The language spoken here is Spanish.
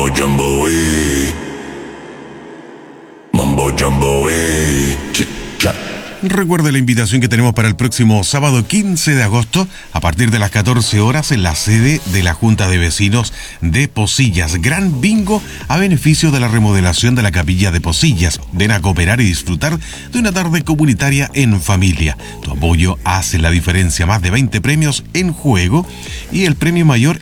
Jamboree. Mambo Jamboree. Recuerde la invitación que tenemos para el próximo sábado 15 de agosto a partir de las 14 horas en la sede de la Junta de Vecinos de Posillas. Gran bingo a beneficio de la remodelación de la capilla de Posillas. Ven a cooperar y disfrutar de una tarde comunitaria en familia. Tu apoyo hace la diferencia. Más de 20 premios en juego y el premio mayor